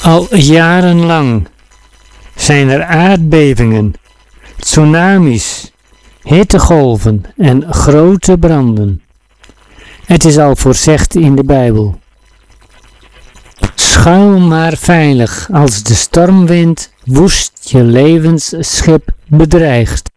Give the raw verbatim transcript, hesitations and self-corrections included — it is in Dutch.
Al jarenlang zijn er aardbevingen, tsunamis, hittegolven en grote branden. Het is al voorzegd in de Bijbel. Schuil maar veilig als de stormwind woest je levensschip bedreigt.